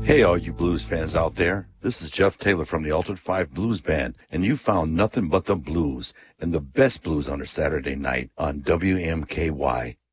Hey, all you blues fans out there. This is Jeff Taylor from the Altered 5 Blues Band, and you found nothing but the blues and the best blues on a Saturday night on WMKY